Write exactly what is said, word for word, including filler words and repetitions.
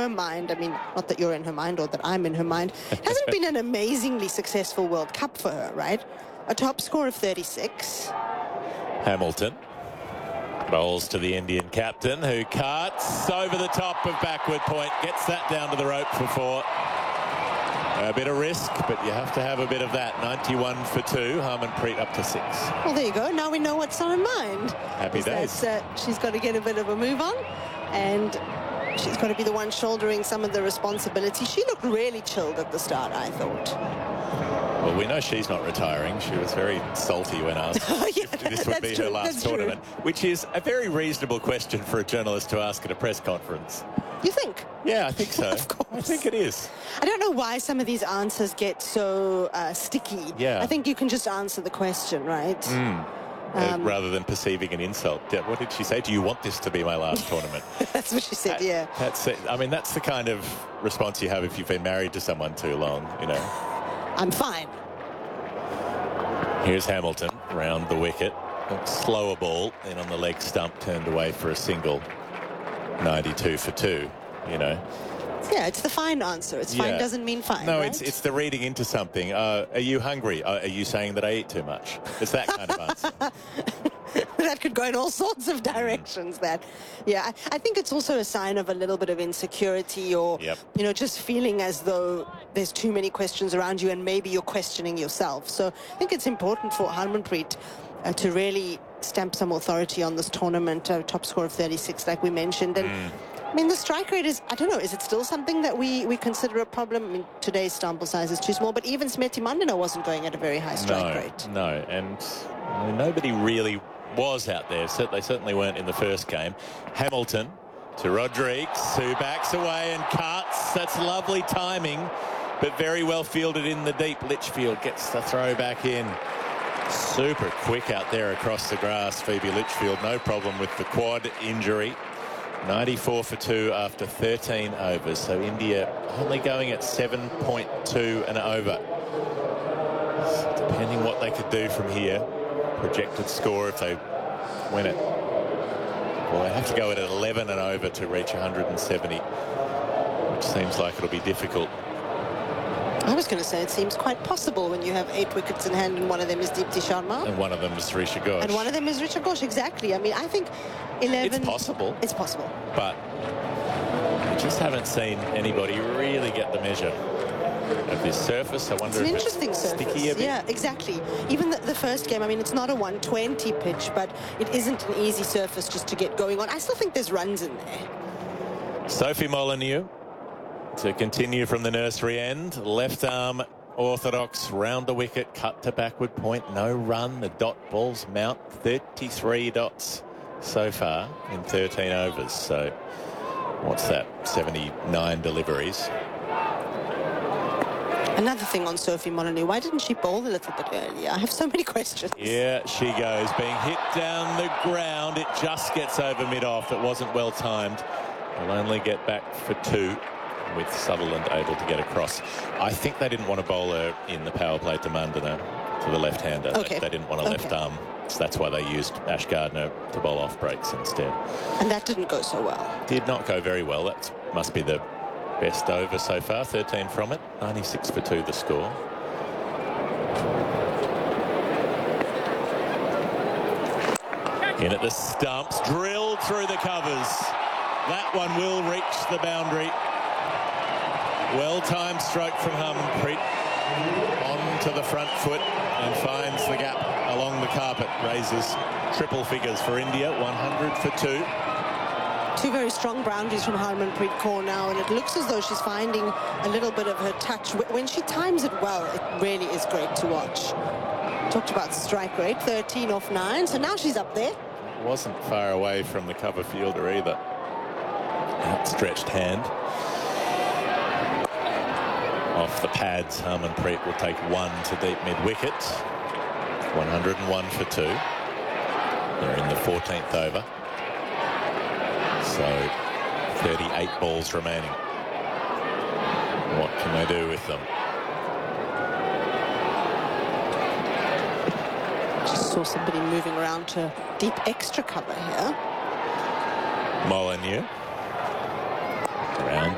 her mind, I mean, not that you're in her mind or that I'm in her mind, it hasn't been an amazingly successful World Cup for her, right? A top score of thirty-six. Hamilton bowls to the Indian captain, who cuts over the top of backward point, gets that down to the rope for four. A bit of risk, but you have to have a bit of that. ninety-one for two. Harmanpreet up to six. Well, there you go. Now we know what's on her mind. Happy days. That, uh, she's got to get a bit of a move on, and she's got to be the one shouldering some of the responsibility. She looked really chilled at the start, I thought. Well, we know she's not retiring. She was very salty when asked yeah, if this would be true, her last tournament, true. which is a very reasonable question for a journalist to ask at a press conference. You think? Yeah, I think so. Of course. I think it is. I don't know why some of these answers get so uh, sticky. Yeah. I think you can just answer the question, right? Mm. Um, uh, rather than perceiving an insult. Yeah, what did she say? Do you want this to be my last tournament? That's what she said, yeah. That's it. I mean, that's the kind of response you have if you've been married to someone too long, you know. I'm fine. Here's Hamilton round the wicket. Slower ball, then on the leg stump, turned away for a single. ninety-two for two, you know. Yeah, it's the fine answer. It's fine yeah. doesn't mean fine, No, right? it's it's the reading into something. Uh, are you hungry? Uh, are you saying that I eat too much? It's that kind of answer. That could go in all sorts of directions, mm. that. Yeah, I, I think it's also a sign of a little bit of insecurity or, yep. you know, just feeling as though there's too many questions around you and maybe you're questioning yourself. So I think it's important for Harmanpreet uh, to really stamp some authority on this tournament, uh, top score of thirty-six, like we mentioned. And mm. I mean, the strike rate is, I don't know, is it still something that we, we consider a problem? I mean, today's sample size is too small, but even Smriti Mandhana wasn't going at a very high strike no, rate. No, and I mean, nobody really was out there. So they certainly weren't in the first game. Hamilton to Rodrigues, who backs away and cuts. That's lovely timing, but very well fielded in the deep. Litchfield gets the throw back in. Super quick out there across the grass, Phoebe Litchfield. No problem with the quad injury. ninety-four for two after thirteen overs. So India only going at seven point two and over. Depending what they could do from here. Projected score if they win it. Well, they have to go at eleven and over to reach one hundred seventy, which seems like it'll be difficult. I was going to say it seems quite possible when you have eight wickets in hand and one of them is Deepti Sharma. And one of them is Risha Ghosh. And one of them is Risha Ghosh, exactly. I mean, I think eleven... It's possible. It's possible. But I just haven't seen anybody really get the measure of this surface. I wonder it's an if interesting it's surface. sticky a bit. Yeah, exactly. Even the, the first game, I mean, it's not a one twenty pitch, but it isn't an easy surface just to get going on. I still think there's runs in there. Sophie Molineux to continue from the nursery end. Left arm orthodox round the wicket, cut to backward point, no run. The dot balls mount thirty-three dots so far in thirteen overs. So what's that? seventy-nine deliveries. Another thing on Sophie Molineux, why didn't she bowl a little bit earlier? I have so many questions. Yeah, she goes, being hit down the ground. It just gets over mid-off. It wasn't well timed. They'll only get back for two, with Sutherland able to get across. I think they didn't want to bowl her in the power play to Mandhana, to the left-hander. Okay. They, they didn't want a okay. left arm, so that's why they used Ash Gardner to bowl off breaks instead. And that didn't go so well. Did not go very well. That must be the best over so far, thirteen from it. ninety-six for two the score. In at the stumps, drilled through the covers. That one will reach the boundary. Well-timed stroke from Harmanpreet. On to the front foot and finds the gap along the carpet. Raises triple figures for India, one hundred for two. Two very strong boundaries from Harmanpreet Kaur now, and it looks as though she's finding a little bit of her touch. When she times it well, it really is great to watch. Talked about strike rate, thirteen off nine, so now she's up there. Wasn't far away from the cover fielder either. Outstretched hand. Off the pads, Harmanpreet will take one to deep mid-wicket. one hundred and one for two. They're in the fourteenth over. So thirty-eight balls remaining. What can they do with them? Just saw somebody moving around to deep extra cover here. Molineux. Around